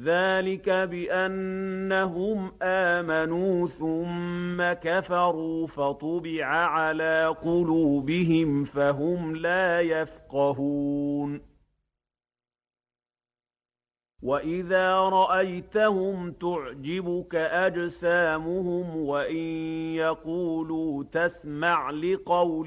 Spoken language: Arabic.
ذلك بأنهم آمنوا ثم كفروا فطبع على قلوبهم فهم لا يفقهون وإذا رأيتهم تعجبك أجسامهم وإن يقولوا تسمع لقولهم